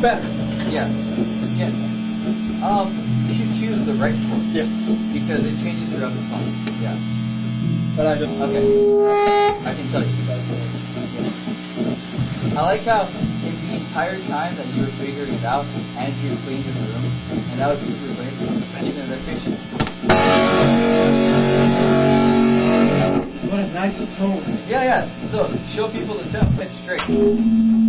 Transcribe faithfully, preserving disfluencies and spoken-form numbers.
better. Yeah. It's getting there. Um, you should choose the right chord. Yes. Because it changes throughout the song. Yeah. But I don't. Okay. I can tell you. I like how in the entire time that you were figuring it out, Andrew cleaned his room, and that was super great. You know, the efficient. What a nice tone. Yeah, yeah. So show people the tone. It's straight.